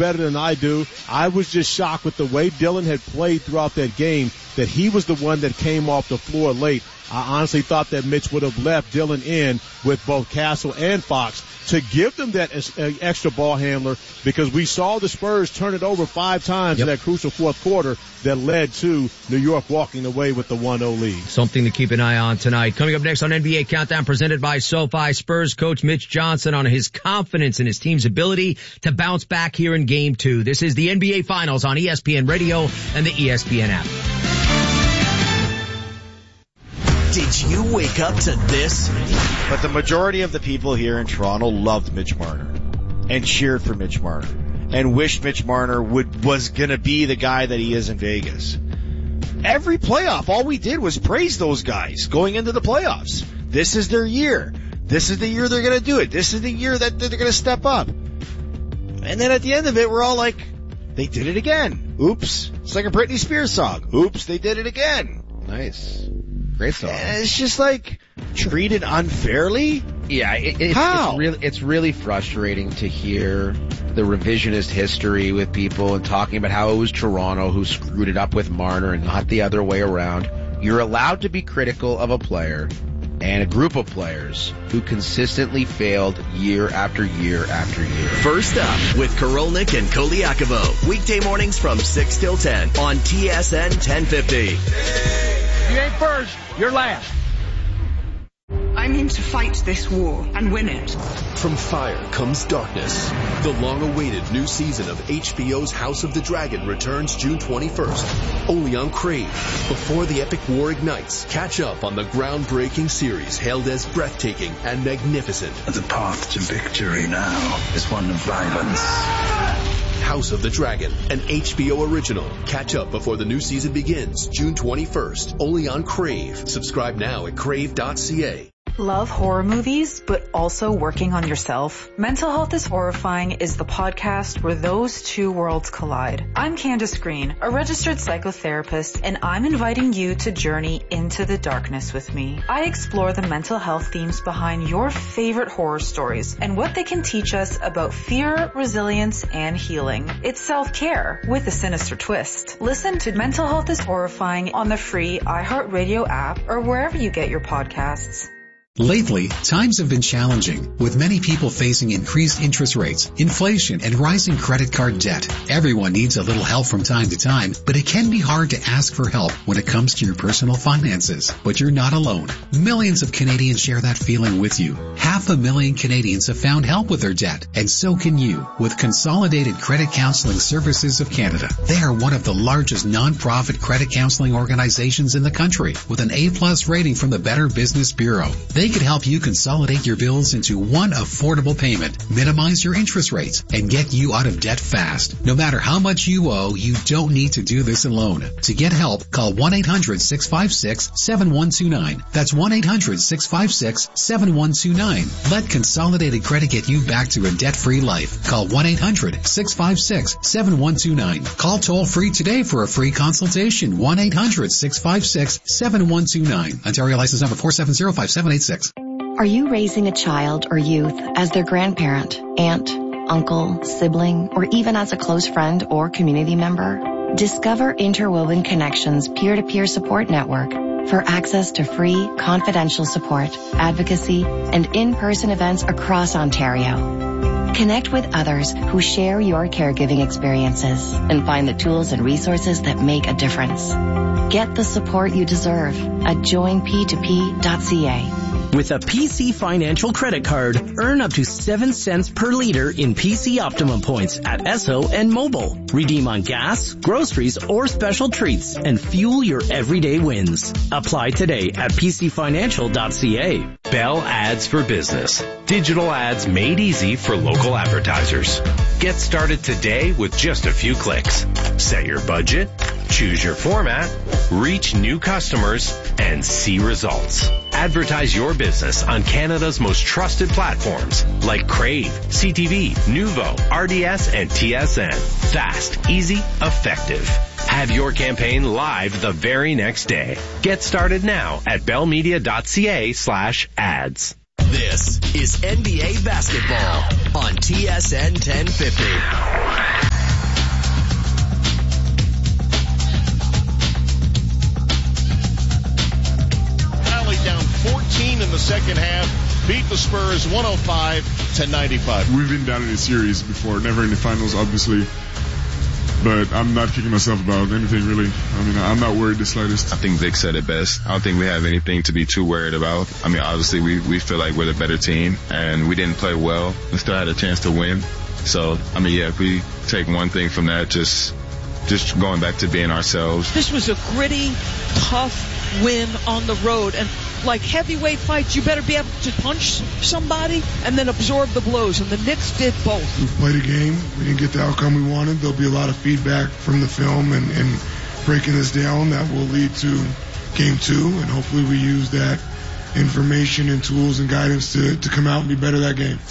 better than I do. I was just shocked with the way Dillon had played throughout that game, that he was the one that came off the floor late. I honestly thought that Mitch would have left Dillon in with both Castle and Fox to give them that extra ball handler, because we saw the Spurs turn it over 5 times in that crucial fourth quarter that led to New York walking away with the 1-0 lead. Something to keep an eye on tonight. Coming up next on NBA Countdown, presented by SoFi, Spurs coach Mitch Johnson on his confidence in his team's ability to bounce back here in Game 2. This is the NBA Finals on ESPN Radio and the ESPN app. Did you wake up to this? But the majority of the people here in Toronto loved Mitch Marner and cheered for Mitch Marner and wished Mitch Marner was gonna be the guy that he is in Vegas. Every playoff, all we did was praise those guys going into the playoffs. This is their year. This is the year they're gonna do it. This is the year that they're gonna step up. And then at the end of it, we're all like, they did it again. Oops. It's like a Britney Spears song. Oops, they did it again. Nice. Great song. And it's just like treated unfairly. Yeah, it's really frustrating to hear the revisionist history with people and talking about how it was Toronto who screwed it up with Marner and not the other way around. You're allowed to be critical of a player and a group of players who consistently failed year after year after year. First up with Korolnik and Koliakovo. Weekday mornings from 6 till 10 on TSN 1050. You ain't first, you're last. I'm in to fight this war and win it. From fire comes darkness. The long-awaited new season of HBO's House of the Dragon returns June 21st, only on Crave. Before the epic war ignites, catch up on the groundbreaking series hailed as breathtaking and magnificent. The path to victory now is one of violence. House of the Dragon, an HBO original. Catch up before the new season begins, June 21st, only on Crave. Subscribe now at crave.ca. Love horror movies, but also working on yourself? Mental Health is Horrifying is the podcast where those two worlds collide. I'm Candace Green, a registered psychotherapist, and I'm inviting you to journey into the darkness with me. I explore the mental health themes behind your favorite horror stories and what they can teach us about fear, resilience, and healing. It's self-care with a sinister twist. Listen to Mental Health is Horrifying on the free iHeartRadio app or wherever you get your podcasts. Lately, times have been challenging, with many people facing increased interest rates, inflation, and rising credit card debt. Everyone needs a little help from time to time, but it can be hard to ask for help when it comes to your personal finances. But you're not alone. Millions of Canadians share that feeling with you. 500,000 Canadians have found help with their debt, and so can you, with Consolidated Credit Counseling Services of Canada. They are one of the largest non-profit credit counseling organizations in the country, with an A+ rating from the Better Business Bureau. They could help you consolidate your bills into one affordable payment, minimize your interest rates, and get you out of debt fast. No matter how much you owe, you don't need to do this alone. To get help, call 1-800-656-7129. That's 1-800-656-7129. Let Consolidated Credit get you back to a debt-free life. Call 1-800-656-7129. Call toll-free today for a free consultation. 1-800-656-7129. Ontario license number 4705786. Are you raising a child or youth as their grandparent, aunt, uncle, sibling, or even as a close friend or community member? Discover Interwoven Connections peer-to-peer support network for access to free, confidential support, advocacy, and in-person events across Ontario. Connect with others who share your caregiving experiences and find the tools and resources that make a difference. Get the support you deserve at joinp2p.ca. With a PC Financial credit card, earn up to 7 cents per liter in PC Optimum points at Esso and Mobile. Redeem on gas, groceries, or special treats and fuel your everyday wins. Apply today at pcfinancial.ca. Bell Ads for Business. Digital ads made easy for local advertisers. Get started today with just a few clicks. Set your budget, choose your format, reach new customers, and see results. Advertise your business on Canada's most trusted platforms like Crave, CTV, Nuvo, RDS, and TSN. Fast, easy, effective. Have your campaign live the very next day. Get started now at bellmedia.ca/ads. This is NBA basketball on TSN 1050. beat the Spurs 105-95. We've been down in a series before, never in the finals, obviously. But I'm not kicking myself about anything, really. I mean, I'm not worried the slightest. I think Vic said it best. I don't think we have anything to be too worried about. I mean, obviously, we feel like we're the better team, and we didn't play well. We still had a chance to win. So, I mean, yeah, if we take one thing from that, just going back to being ourselves. This was a gritty, tough win on the road. And like heavyweight fights, you better be able to punch somebody and then absorb the blows. And the Knicks did both. We've played a game. We didn't get the outcome we wanted. There'll be a lot of feedback from the film and breaking this down that will lead to game 2. And hopefully we use that information and tools and guidance to come out and be better that game.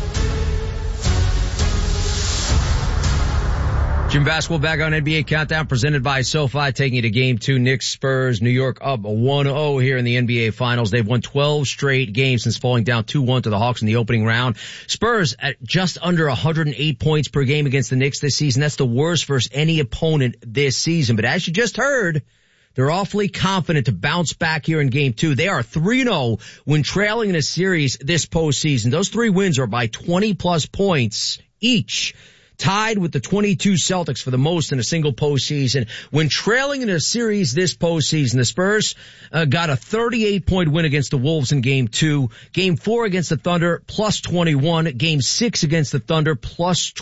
Jim Basketball back on NBA Countdown presented by SoFi, taking you to game 2. Knicks Spurs, New York up 1-0 here in the NBA Finals. They've won 12 straight games since falling down 2-1 to the Hawks in the opening round. Spurs at just under 108 points per game against the Knicks this season. That's the worst versus any opponent this season. But as you just heard, they're awfully confident to bounce back here in game 2. They are 3-0 when trailing in a series this postseason. Those 3 wins are by 20 plus points each, tied with the 22 Celtics for the most in a single postseason. When trailing in a series this postseason, the Spurs got a 38-point win against the Wolves in Game 2. Game 4 against the Thunder, plus 21. Game 6 against the Thunder, plus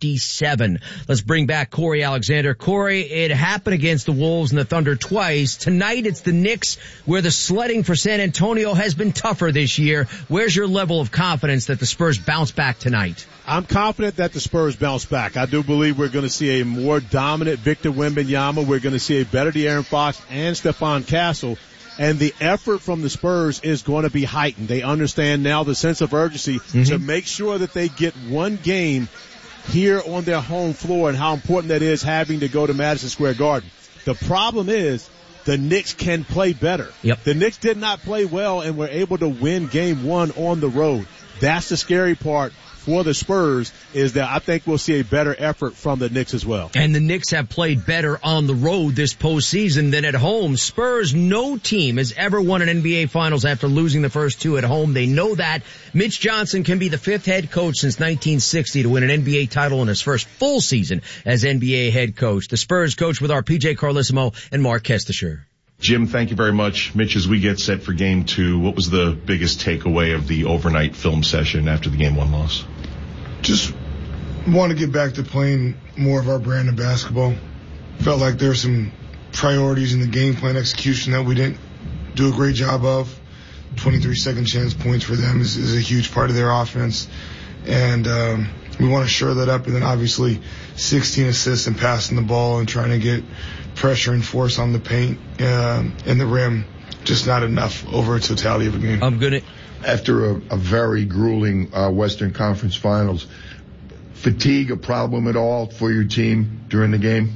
27. Let's bring back Corey Alexander. Corey, it happened against the Wolves and the Thunder twice. Tonight it's the Knicks, where the sledding for San Antonio has been tougher this year. Where's your level of confidence that the Spurs bounce back tonight? I'm confident that the Spurs bounce back. I do believe we're going to see a more dominant Victor Wembanyama. We're going to see a better De'Aaron Fox and Stephon Castle. And the effort from the Spurs is going to be heightened. They understand now the sense of urgency to make sure that they get one game here on their home floor and how important that is having to go to Madison Square Garden. The problem is the Knicks can play better. The Knicks did not play well and were able to win game 1 on the road. That's the scary part for the Spurs, is that I think we'll see a better effort from the Knicks as well. And the Knicks have played better on the road this postseason than at home. Spurs, no team has ever won an NBA Finals after losing the first 2 at home. They know that. Mitch Johnson can be the 5th head coach since 1960 to win an NBA title in his first full season as NBA head coach. The Spurs coach with our PJ Carlissimo and Mark Kestisher. Jim, thank you very much. Mitch, as we get set for game 2, what was the biggest takeaway of the overnight film session after the game 1 loss? Just want to get back to playing more of our brand of basketball. Felt like there were some priorities in the game plan execution that we didn't do a great job of. 23 second chance points for them is a huge part of their offense. And we want to shore that up. And then obviously 16 assists and passing the ball and trying to get pressure and force on the paint and the rim. Just not enough over a totality of a game. After a very grueling Western Conference Finals, fatigue a problem at all for your team during the game?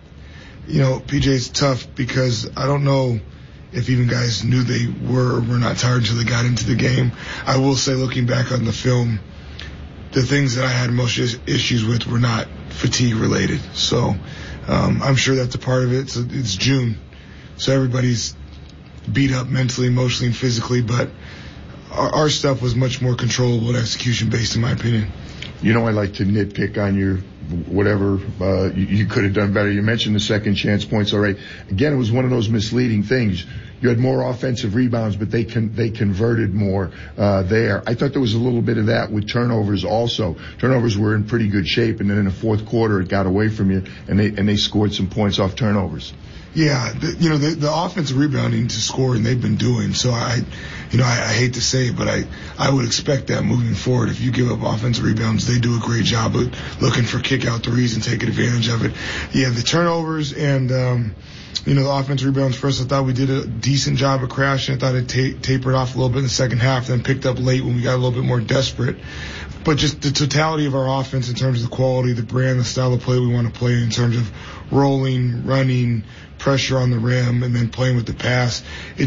You know, PJ, it's tough because I don't know if even guys knew they were or were not tired until they got into the game. I will say, looking back on the film, the things that I had most issues with were not fatigue related. So I'm sure that's a part of it. It's June, so everybody's beat up mentally, emotionally, and physically, but our stuff was much more controllable and execution based, in my opinion. You know, I like to nitpick on your whatever you could have done better. You mentioned the second chance points already. Again, it was one of those misleading things. You had more offensive rebounds, but they converted more there. I thought there was a little bit of that with turnovers also. Turnovers were in pretty good shape, and then in the fourth quarter it got away from you, and they scored some points off turnovers. Yeah, the offensive rebounding to score, and they've been doing. So I hate to say it, but I would expect that moving forward. If you give up offensive rebounds, they do a great job of looking for kick out threes and taking advantage of it. Yeah, the turnovers and, the offensive rebounds first, I thought we did a decent job of crashing. I thought it tapered off a little bit in the second half, then picked up late when we got a little bit more desperate. But just the totality of our offense in terms of the quality, the brand, the style of play we want to play in terms of rolling, running, pressure on the rim, and then playing with the pass.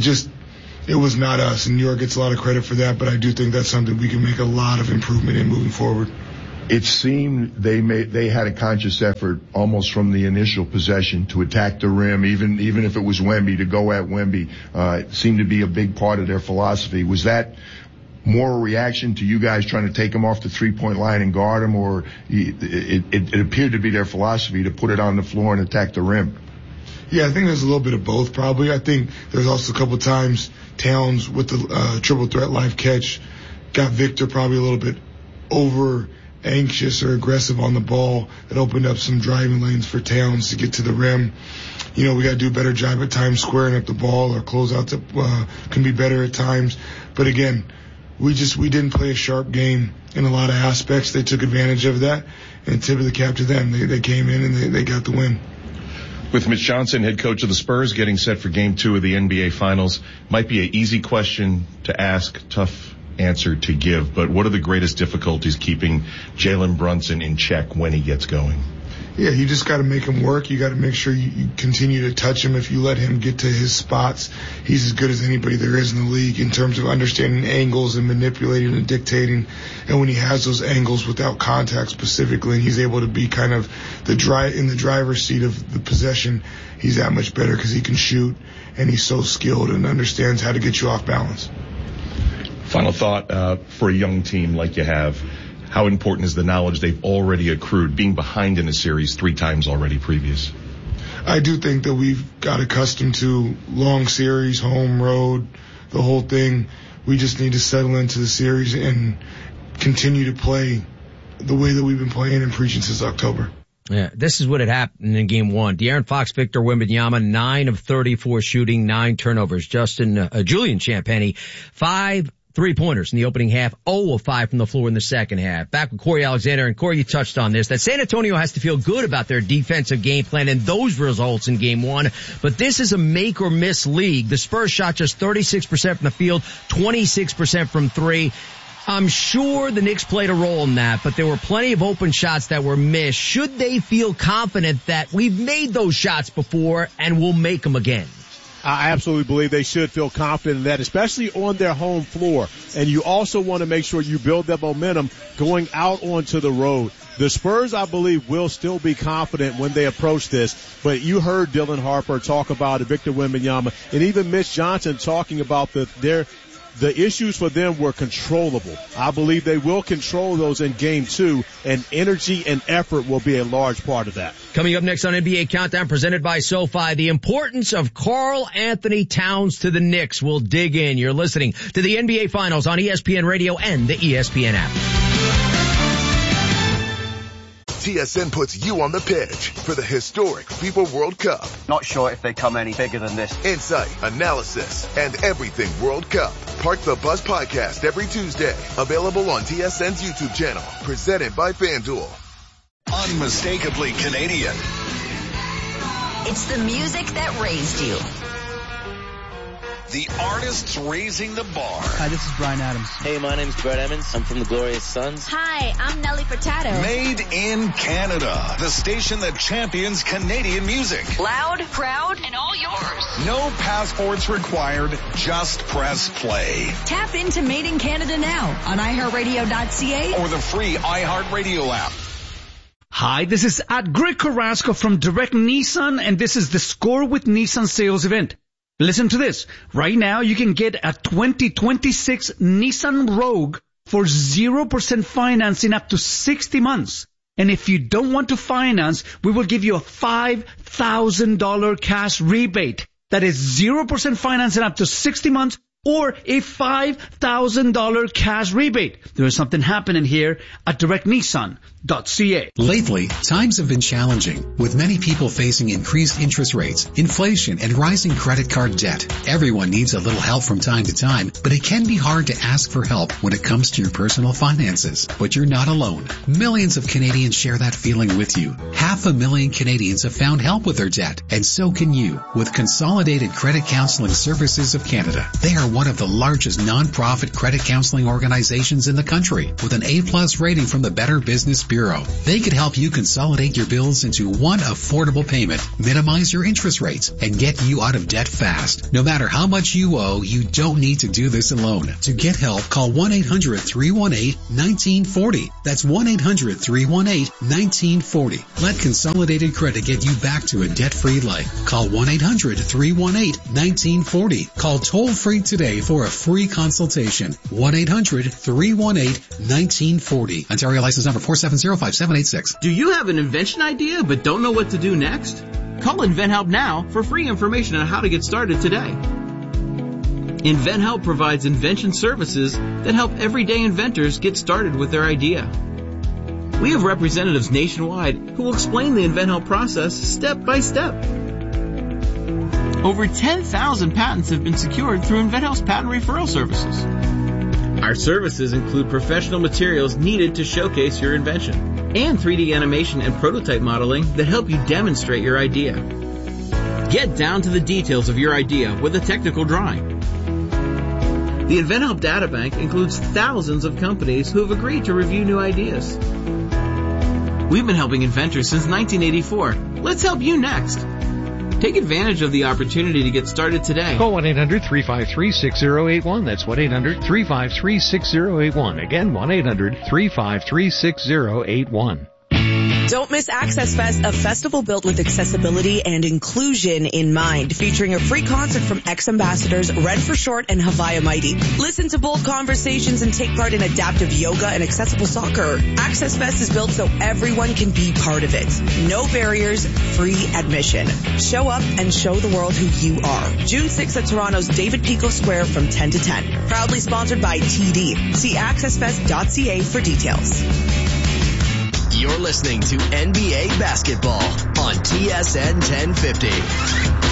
It was not us, and New York gets a lot of credit for that, but I do think that's something we can make a lot of improvement in moving forward. It seemed they had a conscious effort almost from the initial possession to attack the rim, even if it was Wemby, to go at Wemby. It seemed to be a big part of their philosophy. Was that more a reaction to you guys trying to take him off the 3-point line and guard him, or it appeared to be their philosophy to put it on the floor and attack the rim? Yeah, I think there's a little bit of both probably. I think there's also a couple times Towns with the triple threat live catch got Victor probably a little bit over anxious or aggressive on the ball. That opened up some driving lanes for Towns to get to the rim. We got to do a better job at times squaring up the ball. Our closeouts can be better at times. But again, we didn't play a sharp game in a lot of aspects. They took advantage of that, and tip of the cap to them. They came in and they got the win. With Mitch Johnson, head coach of the Spurs, getting set for Game 2 of the NBA Finals, might be an easy question to ask, tough answer to give, but what are the greatest difficulties keeping Jalen Brunson in check when he gets going? Yeah, you just got to make him work. You got to make sure you continue to touch him. If you let him get to his spots, he's as good as anybody there is in the league in terms of understanding angles and manipulating and dictating. And when he has those angles without contact specifically, and he's able to be kind of in the driver's seat of the possession, he's that much better because he can shoot and he's so skilled and understands how to get you off balance. Final thought for a young team like you have. How important is the knowledge they've already accrued, being behind in a series 3 times already previous? I do think that we've got accustomed to long series, home, road, the whole thing. We just need to settle into the series and continue to play the way that we've been playing and preaching since October. Yeah, this is what had happened in Game 1. De'Aaron Fox, Victor Wembanyama, 9 of 34 shooting, 9 turnovers. Julian Champagnie, 5 3-pointers in the opening half, 0 of 5 from the floor in the second half. Back with Corey Alexander, and Corey, you touched on this, that San Antonio has to feel good about their defensive game plan and those results in Game 1, but this is a make or miss league. The Spurs shot just 36% from the field, 26% from 3. I'm sure the Knicks played a role in that, but there were plenty of open shots that were missed. Should they feel confident that we've made those shots before and we'll make them again? I absolutely believe they should feel confident in that, especially on their home floor. And you also want to make sure you build that momentum going out onto the road. The Spurs, I believe, will still be confident when they approach this. But you heard Dylan Harper talk about it, Victor Wembanyama, and even Mitch Johnson talking about the issues for them were controllable. I believe they will control those in Game 2, and energy and effort will be a large part of that. Coming up next on NBA Countdown, presented by SoFi, the importance of Karl Anthony Towns to the Knicks. We'll dig in. You're listening to the NBA Finals on ESPN Radio and the ESPN app. TSN puts you on the pitch for the historic FIBA World Cup. Not sure if they come any bigger than this. Insight, analysis, and everything World Cup. Park the Bus podcast every Tuesday. Available on TSN's YouTube channel. Presented by FanDuel. Unmistakably Canadian. It's the music that raised you. The artists raising the bar. Hi, this is Bryan Adams. Hey, my name's Brett Emmons. I'm from the Glorious Sons. Hi, I'm Nelly Furtado. Made in Canada. The station that champions Canadian music. Loud, proud, and all yours. No passports required. Just press play. Tap into Made in Canada now on iHeartRadio.ca or the free iHeartRadio app. Hi, this is Greg Carrasco from Direct Nissan, and this is the Score with Nissan sales event. Listen to this. Right now, you can get a 2026 Nissan Rogue for 0% financing up to 60 months. And if you don't want to finance, we will give you a $5,000 cash rebate. That is 0% financing up to 60 months or a $5,000 cash rebate. There is something happening here at directnissan.ca. Lately, times have been challenging, with many people facing increased interest rates, inflation, and rising credit card debt. Everyone needs a little help from time to time, but it can be hard to ask for help when it comes to your personal finances. But you're not alone. Millions of Canadians share that feeling with you. 500,000 Canadians have found help with their debt, and so can you with Consolidated Credit Counseling Services of Canada. They are one of the largest non-profit credit counseling organizations in the country with an A+ rating from the Better Business Bureau. They could help you consolidate your bills into one affordable payment, minimize your interest rates, and get you out of debt fast. No matter how much you owe, you don't need to do this alone. To get help, call 1-800-318-1940. That's 1-800-318-1940. Let Let Consolidated Credit get you back to a debt-free life. Call 1-800-318-1940. Call toll-free today for a free consultation. 1-800-318-1940. Ontario license number 4705786. Do you have an invention idea but don't know what to do next? Call InventHelp now for free information on how to get started today. InventHelp provides invention services that help everyday inventors get started with their idea. We have representatives nationwide who will explain the InventHelp process step by step. Over 10,000 patents have been secured through InventHelp's patent referral services. Our services include professional materials needed to showcase your invention and 3D animation and prototype modeling that help you demonstrate your idea. Get down to the details of your idea with a technical drawing. The InventHelp Databank includes thousands of companies who have agreed to review new ideas. We've been helping inventors since 1984. Let's help you next. Take advantage of the opportunity to get started today. Call 1-800-353-6081. That's 1-800-353-6081. Again, 1-800-353-6081. Don't miss Access Fest, a festival built with accessibility and inclusion in mind, featuring a free concert from ex-ambassadors Red for Short and Havaya Mighty. Listen to bold conversations and take part in adaptive yoga and accessible soccer. Access Fest is built so everyone can be part of it. No barriers, free admission. Show up and show the world who you are. June 6th at Toronto's David Pico Square from 10 to 10. Proudly sponsored by TD. See accessfest.ca for details. You're listening to NBA Basketball on TSN 1050.